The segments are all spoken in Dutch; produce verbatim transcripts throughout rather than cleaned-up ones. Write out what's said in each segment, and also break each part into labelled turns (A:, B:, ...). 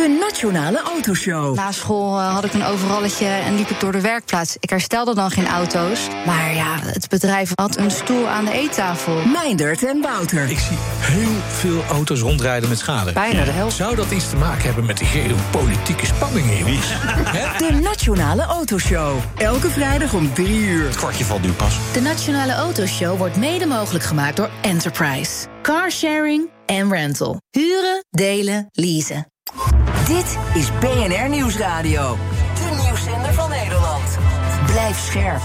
A: De Nationale Autoshow.
B: Na school uh, had ik een overalletje en liep ik door de werkplaats. Ik herstelde dan geen auto's. Maar ja, het bedrijf had een stoel aan de eettafel.
A: Meindert en Wouter.
C: Ik zie heel veel auto's rondrijden met schade.
B: Bijna de helft.
C: Zou dat iets te maken hebben met de geopolitieke spanningen, jongens?
A: De Nationale Autoshow. Elke vrijdag om drie uur.
C: Het kwartje valt nu pas.
D: De Nationale Autoshow wordt mede mogelijk gemaakt door Enterprise. Carsharing en rental. Huren, delen, leasen.
A: Dit is B N R Nieuwsradio. De nieuwszender van Nederland. Blijf scherp.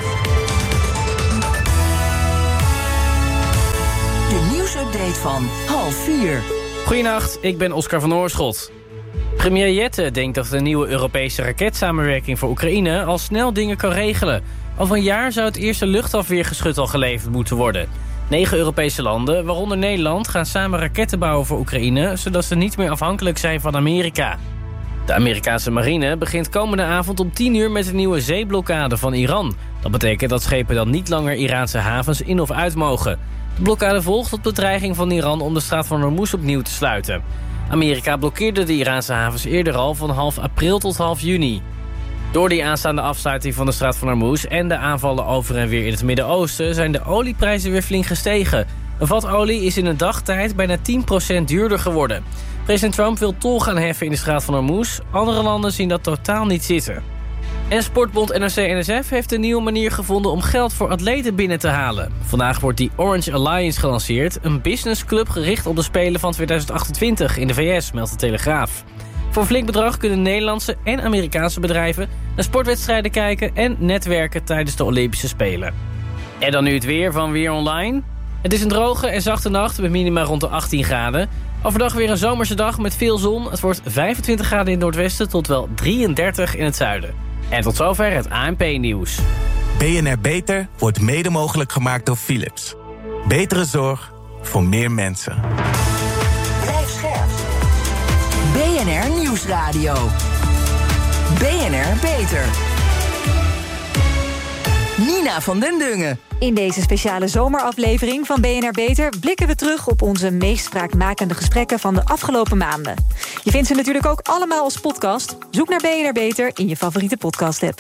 A: De nieuwsupdate van half vier.
E: Goedenacht, ik ben Oscar van Oorschot. Premier Jette denkt dat de nieuwe Europese raketsamenwerking voor Oekraïne al snel dingen kan regelen. Over een jaar zou het eerste luchtafweergeschut al geleverd moeten worden. Negen Europese landen, waaronder Nederland, gaan samen raketten bouwen voor Oekraïne, zodat ze niet meer afhankelijk zijn van Amerika. De Amerikaanse marine begint komende avond om tien uur met een nieuwe zeeblokkade van Iran. Dat betekent dat schepen dan niet langer Iraanse havens in of uit mogen. De blokkade volgt op de dreiging van Iran om de straat van Hormuz opnieuw te sluiten. Amerika blokkeerde de Iraanse havens eerder al van half april tot half juni. Door die aanstaande afsluiting van de straat van Hormuz en de aanvallen over en weer in het Midden-Oosten zijn de olieprijzen weer flink gestegen. Een vat olie is in een dagtijd bijna tien procent duurder geworden. President Trump wil tol gaan heffen in de straat van Hormuz. Andere landen zien dat totaal niet zitten. En sportbond N R C N S F heeft een nieuwe manier gevonden om geld voor atleten binnen te halen. Vandaag wordt die Orange Alliance gelanceerd, een businessclub gericht op de Spelen van tweeduizend achtentwintig in de V S, meldt de Telegraaf. Voor een flink bedrag kunnen Nederlandse en Amerikaanse bedrijven naar sportwedstrijden kijken en netwerken tijdens de Olympische Spelen. En dan nu het weer van Weer Online. Het is een droge en zachte nacht met minima rond de achttien graden. Overdag weer een zomerse dag met veel zon. Het wordt vijfentwintig graden in het noordwesten tot wel drieëndertig in het zuiden. En tot zover het A N P-nieuws.
F: B N R Beter wordt mede mogelijk gemaakt door Philips. Betere zorg voor meer mensen.
A: Blijf scherp. B N R Nieuwsradio. B N R Beter. Nina van den Dungen.
G: In deze speciale zomeraflevering van B N R Beter blikken we terug op onze meest spraakmakende gesprekken van de afgelopen maanden. Je vindt ze natuurlijk ook allemaal als podcast. Zoek naar B N R Beter in je favoriete podcast-app.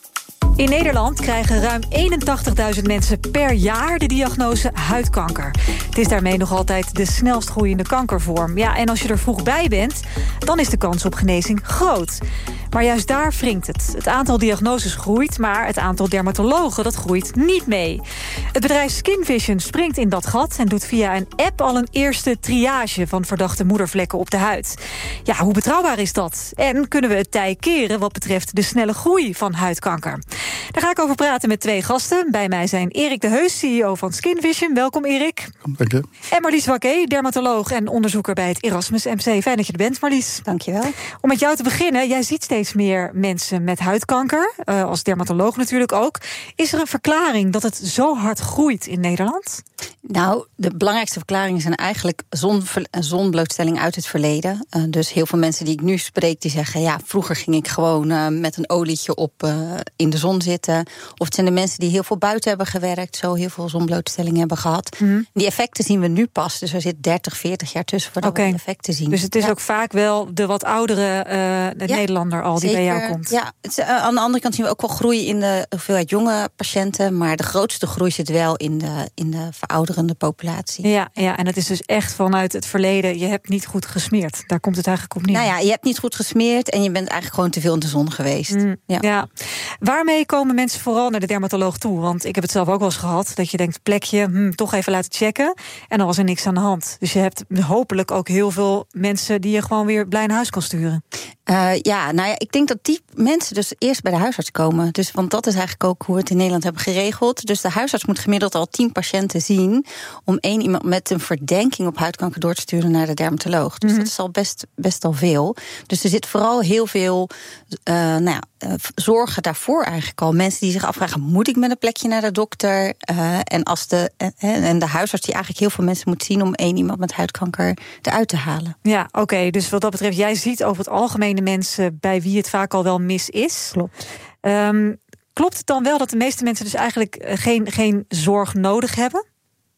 G: In Nederland krijgen ruim eenentachtigduizend mensen per jaar de diagnose huidkanker. Het is daarmee nog altijd de snelst groeiende kankervorm. Ja, en als je er vroeg bij bent, dan is de kans op genezing groot. Maar juist daar wringt het. Het aantal diagnoses groeit, maar het aantal dermatologen dat groeit niet mee. Het bedrijf Skin Vision springt in dat gat en doet via een app al een eerste triage van verdachte moedervlekken op de huid. Ja, hoe betrouwbaar is dat? En kunnen we het tij keren wat betreft de snelle groei van huidkanker? Daar ga ik over praten met twee gasten. Bij mij zijn Erik de Heus, C E O van Skin Vision. Welkom, Erik.
H: Dank je.
G: En Marlies Wakke, dermatoloog en onderzoeker bij het Erasmus M C. Fijn dat je er bent, Marlies.
B: Dank je wel.
G: Om met jou te beginnen, jij ziet steeds meer mensen met huidkanker. Uh, als dermatoloog natuurlijk ook. Is er een verklaring dat het zo hard groeit in Nederland?
B: Nou, de belangrijkste verklaringen zijn eigenlijk zon, zonblootstelling uit het verleden. Uh, dus heel veel mensen die ik nu spreek, die zeggen, ja, vroeger ging ik gewoon uh, met een olietje op uh, in de zon zitten. Of het zijn de mensen die heel veel buiten hebben gewerkt, zo heel veel zonblootstelling hebben gehad. Mm-hmm. Die effecten zien we nu pas. Dus er zit dertig, veertig jaar tussen voordat okay. we die effecten zien.
G: Dus het is
B: ja.
G: ook vaak wel de wat oudere uh, ja, Nederlander al die zeker, bij jou komt.
B: Ja, het, uh, aan de andere kant zien we ook wel groei in de hoeveelheid jonge patiënten. Maar de grootste groei zit wel in de, in de verouderende populatie.
G: Ja, ja, en het is dus echt vanuit het verleden. Je hebt niet goed gesmeerd. Daar komt het eigenlijk op neer.
B: Nou ja, je hebt niet goed gesmeerd en je bent eigenlijk gewoon te veel in de zon geweest. Mm,
G: ja. ja. Waarmee komen mensen vooral naar de dermatoloog toe? Want ik heb het zelf ook wel eens gehad. Dat je denkt, plekje, hm, toch even laten checken. En dan was er niks aan de hand. Dus je hebt hopelijk ook heel veel mensen die je gewoon weer blij naar huis kan sturen.
B: Uh, ja, nou ja, ik denk dat die mensen dus eerst bij de huisarts komen. Dus, want dat is eigenlijk ook hoe we het in Nederland hebben geregeld. Dus de huisarts moet gemiddeld al tien patiënten zien om één iemand met een verdenking op huidkanker door te sturen naar de dermatoloog. Dus mm-hmm. dat is al best, best al veel. Dus er zit vooral heel veel uh, nou ja, uh, zorgen daarvoor eigenlijk al. Mensen die zich afvragen, moet ik met een plekje naar de dokter? Uh, en, als de, uh, en de huisarts die eigenlijk heel veel mensen moet zien om één iemand met huidkanker eruit te halen.
G: Ja, oké. Okay, dus wat dat betreft, jij ziet over het algemeen de mensen bij wie het vaak al wel mis is.
B: Klopt.
G: Um, klopt het dan wel dat de meeste mensen dus eigenlijk geen, geen zorg nodig hebben?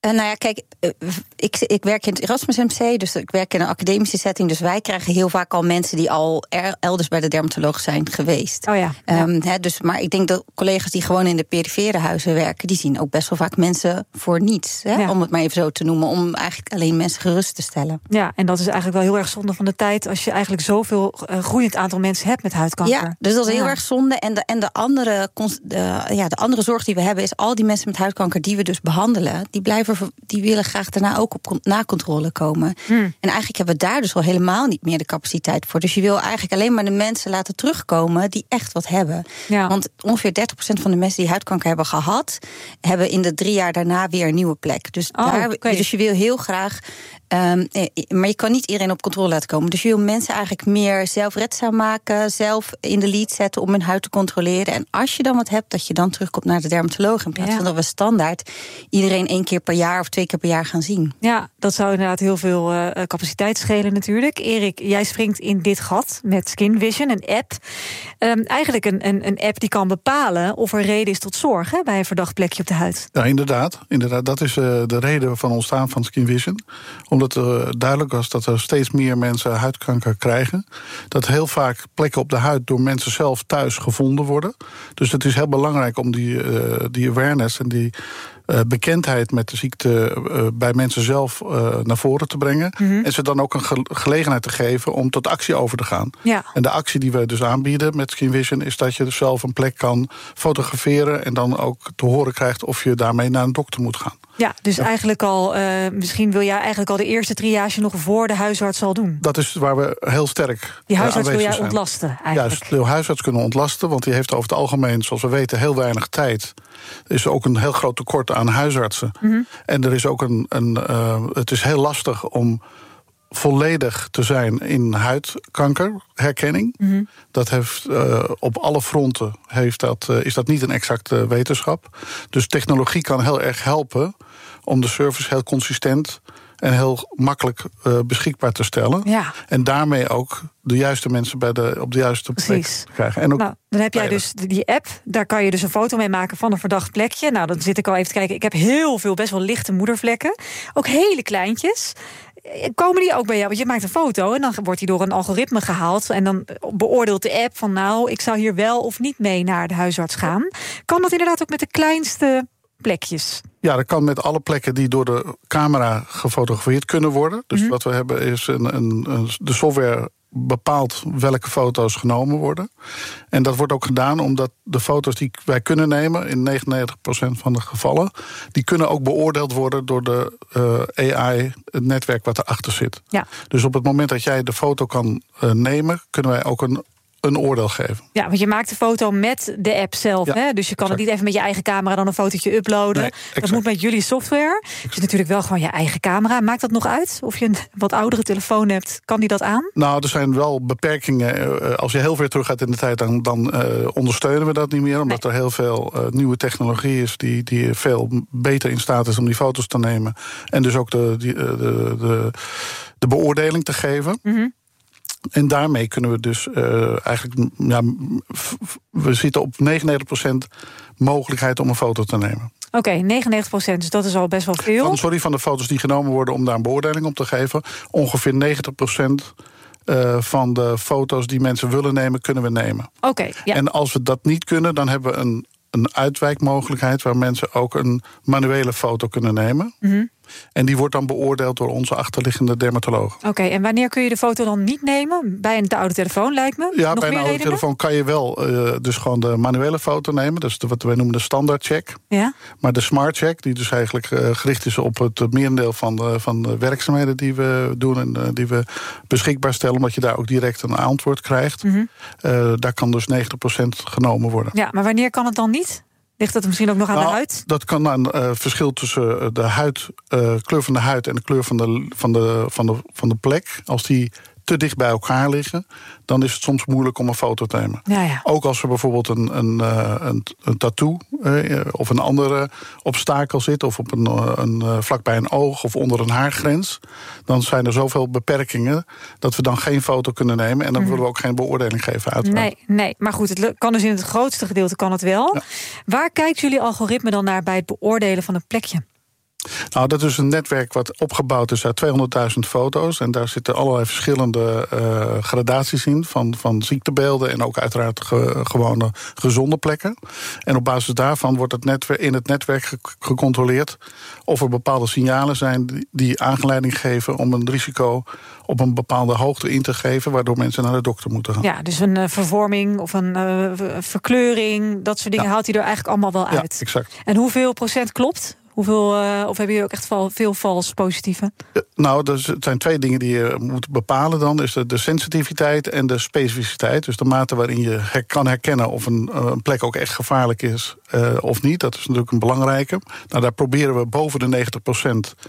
B: Uh, nou ja, kijk, uh, ik, ik werk in het Erasmus M C, dus ik werk in een academische setting. Dus wij krijgen heel vaak al mensen die al er, elders bij de dermatoloog zijn geweest.
G: Oh ja.
B: Um,
G: ja.
B: He, dus, maar ik denk dat collega's die gewoon in de perifere huizen werken, die zien ook best wel vaak mensen voor niets. Hè, ja. Om het maar even zo te noemen, om eigenlijk alleen mensen gerust te stellen.
G: Ja, en dat is eigenlijk wel heel erg zonde van de tijd als je eigenlijk zoveel uh, groeiend aantal mensen hebt met huidkanker.
B: Ja, dus dat is heel
G: ja.
B: erg zonde. En de, en de andere, de, ja, de andere zorg die we hebben is al die mensen met huidkanker die we dus behandelen, die blijven die willen graag daarna ook op nakontrole komen. Hmm. En eigenlijk hebben we daar dus al helemaal niet meer de capaciteit voor. Dus je wil eigenlijk alleen maar de mensen laten terugkomen die echt wat hebben. Ja. Want ongeveer dertig procent van de mensen die huidkanker hebben gehad, hebben in de drie jaar daarna weer een nieuwe plek. Dus,
G: oh,
B: daar,
G: okay.
B: dus je wil heel graag. Um, maar je kan niet iedereen op controle laten komen. Dus je wil mensen eigenlijk meer zelfredzaam maken, zelf in de lead zetten om hun huid te controleren. En als je dan wat hebt, dat je dan terugkomt naar de dermatoloog, in plaats ja. van dat we standaard iedereen één keer per jaar of twee keer per jaar gaan zien.
G: Ja, dat zou inderdaad heel veel uh, capaciteit schelen natuurlijk. Erik, jij springt in dit gat met Skin Vision, een app. Um, eigenlijk een, een, een app die kan bepalen of er reden is tot zorg, hè, bij een verdacht plekje op de huid.
H: Ja, inderdaad. inderdaad. Dat is uh, de reden van ontstaan van Skin Vision. Omdat er duidelijk was dat er steeds meer mensen huidkanker krijgen. Dat heel vaak plekken op de huid door mensen zelf thuis gevonden worden. Dus het is heel belangrijk om die, uh, die awareness en die Uh, bekendheid met de ziekte uh, bij mensen zelf uh, naar voren te brengen. Mm-hmm. En ze dan ook een ge- gelegenheid te geven om tot actie over te gaan.
G: Ja.
H: En de actie die we dus aanbieden met Skin Vision is dat je dus zelf een plek kan fotograferen en dan ook te horen krijgt of je daarmee naar een dokter moet gaan.
G: Ja, dus ja. eigenlijk al, uh, misschien wil jij eigenlijk al de eerste triage nog voor de huisarts al doen.
H: Dat is waar we heel sterk
G: Die huisarts
H: uh,
G: wil jij
H: zijn.
G: ontlasten eigenlijk.
H: Juist, de huisarts kunnen ontlasten, want die heeft over het algemeen, zoals we weten, heel weinig tijd. Er is ook een heel groot tekort aan huisartsen. Mm-hmm. En er is ook een, een uh, het is heel lastig om volledig te zijn in huidkankerherkenning. Mm-hmm. Dat heeft uh, op alle fronten heeft dat, uh, is dat niet een exacte wetenschap. Dus technologie kan heel erg helpen om de service heel consistent en heel makkelijk uh, beschikbaar te stellen.
G: Ja.
H: En daarmee ook de juiste mensen bij de, op de juiste plek
G: Precies.
H: te krijgen. En ook
G: nou, dan heb jij dus die app, daar kan je dus een foto mee maken van een verdacht plekje. Nou, dan zit ik al even te kijken. Ik heb heel veel, best wel lichte moedervlekken. Ook hele kleintjes. Komen die ook bij jou? Want je maakt een foto en dan wordt die door een algoritme gehaald. En dan beoordeelt de app van nou, ik zou hier wel of niet mee naar de huisarts gaan. Kan dat inderdaad ook met de kleinste plekjes?
H: Ja, dat kan met alle plekken die door de camera gefotografeerd kunnen worden. Dus mm-hmm. wat we hebben is een, een, een, de software bepaalt welke foto's genomen worden. En dat wordt ook gedaan omdat de foto's die wij kunnen nemen, in negenennegentig procent van de gevallen, die kunnen ook beoordeeld worden door de uh, A I, het netwerk wat erachter zit.
G: Ja.
H: Dus op het moment dat jij de foto kan uh, nemen, kunnen wij ook een een oordeel geven.
G: Ja, want je maakt de foto met de app zelf. Ja, hè? Dus je kan exact. het niet even met je eigen camera dan een fotootje uploaden. Nee, dat moet met jullie software. Het is natuurlijk wel gewoon je eigen camera. Maakt dat nog uit? Of je een wat oudere telefoon hebt, kan die dat aan?
H: Nou, er zijn wel beperkingen. Als je heel ver terug gaat in de tijd, dan, dan uh, ondersteunen we dat niet meer. Omdat nee. er heel veel uh, nieuwe technologie is die, die veel beter in staat is om die foto's te nemen. En dus ook de, die, de, de, de beoordeling te geven. Mm-hmm. En daarmee kunnen we dus uh, eigenlijk, ja, we zitten op negenennegentig procent mogelijkheid om een foto te nemen.
G: Oké, okay, negenennegentig procent, dus dat is al best wel veel.
H: Van, sorry, van de foto's die genomen worden om daar een beoordeling op te geven, ongeveer negentig procent uh, van de foto's die mensen willen nemen, kunnen we nemen.
G: Oké. Okay, ja.
H: En als we dat niet kunnen, dan hebben we een, een uitwijkmogelijkheid waar mensen ook een manuele foto kunnen nemen. Mm-hmm. En die wordt dan beoordeeld door onze achterliggende dermatoloog.
G: Oké, okay, en wanneer kun je de foto dan niet nemen? Bij een te oude telefoon, lijkt me?
H: Ja,
G: Nog
H: bij een oude redenen? telefoon kan je wel uh, dus gewoon de manuele foto nemen. Dat is de, wat wij noemen de standaard check.
G: Ja?
H: Maar de smart check, die dus eigenlijk uh, gericht is op het merendeel van de, van de werkzaamheden die we doen en uh, die we beschikbaar stellen, omdat je daar ook direct een antwoord krijgt. Mm-hmm. Uh, daar kan dus negentig procent genomen worden.
G: Ja, maar wanneer kan het dan niet? Ligt dat misschien ook nog aan
H: nou,
G: de huid?
H: Dat kan aan het uh, verschil tussen de huid, uh, kleur van de huid en de kleur van de, van de, van de, van de plek. Als die te dicht bij elkaar liggen, dan is het soms moeilijk om een foto te nemen.
G: Ja, ja.
H: Ook als er bijvoorbeeld een, een, een, een tattoo uh, of een andere obstakel zit, of op een, een, uh, vlakbij een oog of onder een haargrens, dan zijn er zoveel beperkingen dat we dan geen foto kunnen nemen en dan mm. willen we ook geen beoordeling geven uit.
G: Nee, nee, maar goed, het kan dus in het grootste gedeelte kan het wel. Ja. Waar kijkt jullie algoritme dan naar bij het beoordelen van een plekje?
H: Nou, dat is een netwerk wat opgebouwd is uit tweehonderdduizend foto's. En daar zitten allerlei verschillende uh, gradaties in. Van, van ziektebeelden en ook uiteraard ge, gewone gezonde plekken. En op basis daarvan wordt het netwerk, in het netwerk ge, gecontroleerd of er bepaalde signalen zijn die, die aanleiding geven om een risico op een bepaalde hoogte in te geven, waardoor mensen naar de dokter moeten gaan.
G: Ja, dus een uh, vervorming of een uh, verkleuring, dat soort dingen ja. haalt hij er eigenlijk allemaal wel uit.
H: Ja, exact.
G: En hoeveel procent klopt? Hoeveel, uh, of hebben jullie ook echt val, veel vals positieve?
H: Uh, nou, er zijn twee dingen die je moet bepalen dan. Is de, de sensitiviteit en de specificiteit. Dus de mate waarin je her, kan herkennen of een, uh, een plek ook echt gevaarlijk is uh, of niet. Dat is natuurlijk een belangrijke. Nou, daar proberen we boven de negentig procent